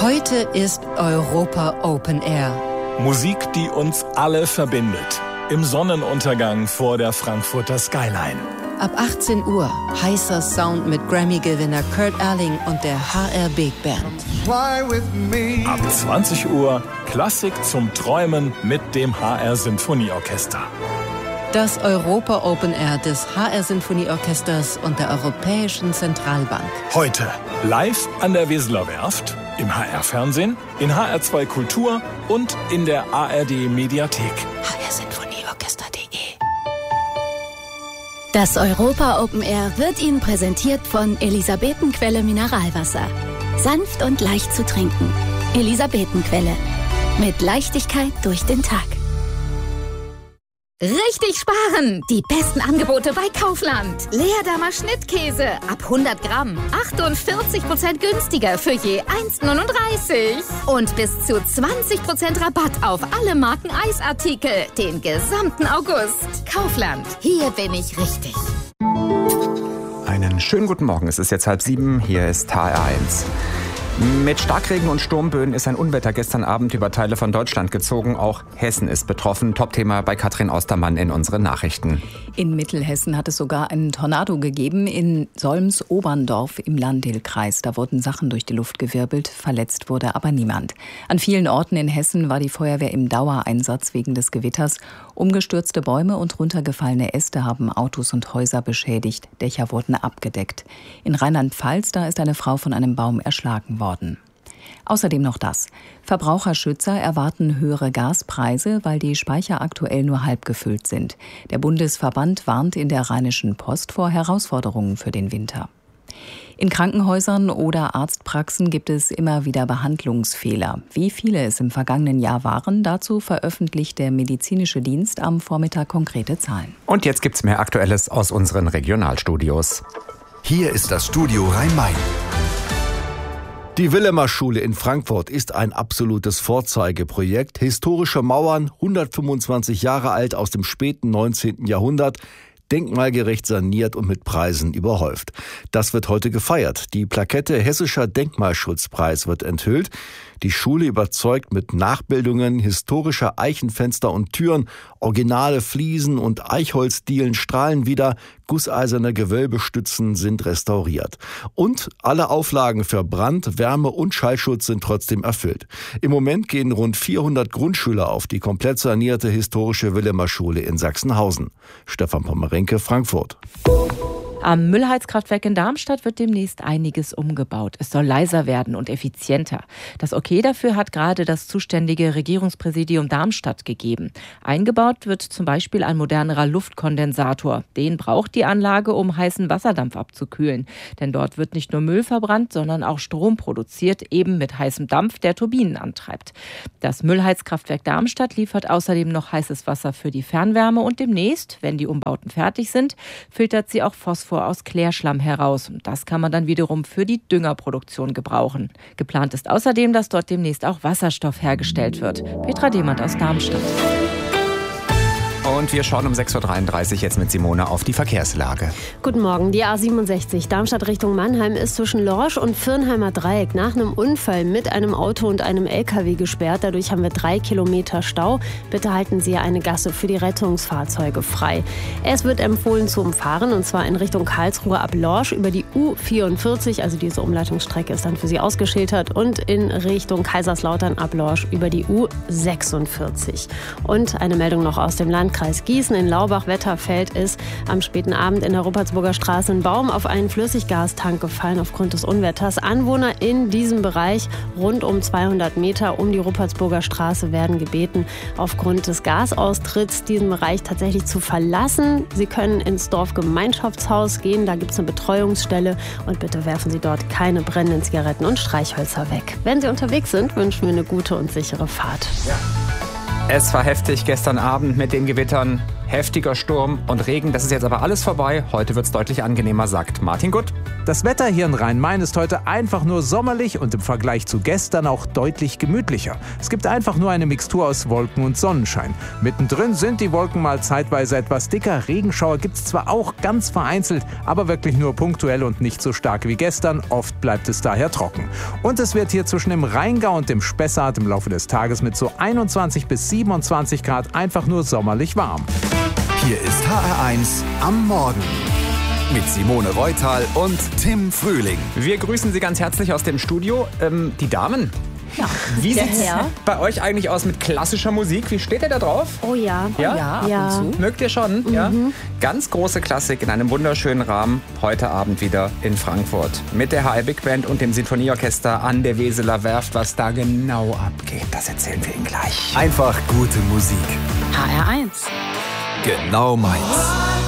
Heute ist Europa Open Air. Musik, die uns alle verbindet. Im Sonnenuntergang vor der Frankfurter Skyline. Ab 18 Uhr heißer Sound mit Grammy-Gewinner Kurt Elling und der HR Big Band. Ab 20 Uhr Klassik zum Träumen mit dem HR Sinfonieorchester. Das Europa Open Air des HR Sinfonieorchesters und der Europäischen Zentralbank. Heute live an der Weseler Werft, im HR-Fernsehen, in HR2 Kultur und in der ARD Mediathek. hrsinfonieorchester.de. Das Europa Open Air wird Ihnen präsentiert von Elisabetenquelle Mineralwasser. Sanft und leicht zu trinken. Elisabetenquelle. Mit Leichtigkeit durch den Tag. Richtig sparen! Die besten Angebote bei Kaufland. Leerdammer Schnittkäse ab 100 Gramm. 48% günstiger für je 1,39. Und bis zu 20% Rabatt auf alle Marken Eisartikel. Den gesamten August. Kaufland. Hier bin ich richtig. Einen schönen guten Morgen. Es ist jetzt 6:30. Hier ist HR1. Mit Starkregen und Sturmböen ist ein Unwetter gestern Abend über Teile von Deutschland gezogen. Auch Hessen ist betroffen. Top-Thema bei Katrin Ostermann in unseren Nachrichten. In Mittelhessen hat es sogar einen Tornado gegeben in Solms-Oberndorf im Landil-Kreis. Da wurden Sachen durch die Luft gewirbelt, verletzt wurde aber niemand. An vielen Orten in Hessen war die Feuerwehr im Dauereinsatz wegen des Gewitters. Umgestürzte Bäume und runtergefallene Äste haben Autos und Häuser beschädigt. Dächer wurden abgedeckt. In Rheinland-Pfalz, da ist eine Frau von einem Baum erschlagen worden. Außerdem noch das. Verbraucherschützer erwarten höhere Gaspreise, weil die Speicher aktuell nur halb gefüllt sind. Der Bundesverband warnt in der Rheinischen Post vor Herausforderungen für den Winter. In Krankenhäusern oder Arztpraxen gibt es immer wieder Behandlungsfehler. Wie viele es im vergangenen Jahr waren, dazu veröffentlicht der medizinische Dienst am Vormittag konkrete Zahlen. Und jetzt gibt's mehr Aktuelles aus unseren Regionalstudios. Hier ist das Studio Rhein-Main. Die Willemer-Schule in Frankfurt ist ein absolutes Vorzeigeprojekt. Historische Mauern, 125 Jahre alt, aus dem späten 19. Jahrhundert. Denkmalgerecht saniert und mit Preisen überhäuft. Das wird heute gefeiert. Die Plakette Hessischer Denkmalschutzpreis wird enthüllt. Die Schule überzeugt mit Nachbildungen historischer Eichenfenster und Türen. Originale Fliesen und Eichholzdielen strahlen wieder. Gusseiserne Gewölbestützen sind restauriert. Und alle Auflagen für Brand-, Wärme- und Schallschutz sind trotzdem erfüllt. Im Moment gehen rund 400 Grundschüler auf die komplett sanierte historische Willemer-Schule in Sachsenhausen. Stefan Pommerenke, Frankfurt. Am Müllheizkraftwerk in Darmstadt wird demnächst einiges umgebaut. Es soll leiser werden und effizienter. Das Okay dafür hat gerade das zuständige Regierungspräsidium Darmstadt gegeben. Eingebaut wird zum Beispiel ein modernerer Luftkondensator. Den braucht die Anlage, um heißen Wasserdampf abzukühlen. Denn dort wird nicht nur Müll verbrannt, sondern auch Strom produziert, eben mit heißem Dampf, der Turbinen antreibt. Das Müllheizkraftwerk Darmstadt liefert außerdem noch heißes Wasser für die Fernwärme und demnächst, wenn die Umbauten fertig sind, filtert sie auch Phosphor aus Klärschlamm heraus. Und das kann man dann wiederum für die Düngerproduktion gebrauchen. Geplant ist außerdem, dass dort demnächst auch Wasserstoff hergestellt wird. Petra Demand aus Darmstadt. Und wir schauen um 6:33 Uhr jetzt mit Simone auf die Verkehrslage. Guten Morgen. Die A67 Darmstadt Richtung Mannheim ist zwischen Lorsch und Firnheimer Dreieck nach einem Unfall mit einem Auto und einem LKW gesperrt. Dadurch haben wir 3 Kilometer Stau. Bitte halten Sie eine Gasse für die Rettungsfahrzeuge frei. Es wird empfohlen zu umfahren, und zwar in Richtung Karlsruhe ab Lorsch über die U44. Also diese Umleitungsstrecke ist dann für Sie ausgeschildert. Und in Richtung Kaiserslautern ab Lorsch über die U46. Und eine Meldung noch aus dem Landkreis Gießen. In Laubach-Wetterfeld ist am späten Abend in der Ruppertsburger Straße ein Baum auf einen Flüssiggastank gefallen aufgrund des Unwetters. Anwohner in diesem Bereich rund um 200 Meter um die Ruppertsburger Straße werden gebeten, aufgrund des Gasaustritts diesen Bereich tatsächlich zu verlassen. Sie können ins Dorfgemeinschaftshaus gehen, da gibt es eine Betreuungsstelle, und bitte werfen Sie dort keine brennenden Zigaretten und Streichhölzer weg. Wenn Sie unterwegs sind, wünschen wir eine gute und sichere Fahrt. Ja. Es war heftig gestern Abend mit den Gewittern, heftiger Sturm und Regen. Das ist jetzt aber alles vorbei. Heute wird es deutlich angenehmer, sagt Martin Gutt. Das Wetter hier in Rhein-Main ist heute einfach nur sommerlich und im Vergleich zu gestern auch deutlich gemütlicher. Es gibt einfach nur eine Mixtur aus Wolken und Sonnenschein. Mittendrin sind die Wolken mal zeitweise etwas dicker. Regenschauer gibt es zwar auch ganz vereinzelt, aber wirklich nur punktuell und nicht so stark wie gestern. Oft bleibt es daher trocken. Und es wird hier zwischen dem Rheingau und dem Spessart im Laufe des Tages mit so 21 bis 27 Grad einfach nur sommerlich warm. Hier ist HR1 am Morgen. Mit Simone Reutal und Tim Frühling. Wir grüßen Sie ganz herzlich aus dem Studio. Die Damen, Ja, wie sieht es bei euch eigentlich aus mit klassischer Musik? Wie steht ihr da drauf? Oh ja. Ja? ab und zu. Mögt ihr schon? Ja? Ganz große Klassik in einem wunderschönen Rahmen. Heute Abend wieder in Frankfurt. Mit der HR Big Band und dem Sinfonieorchester an der Weseler Werft. Was da genau abgeht, das erzählen wir Ihnen gleich. Einfach gute Musik. HR1. Genau meins.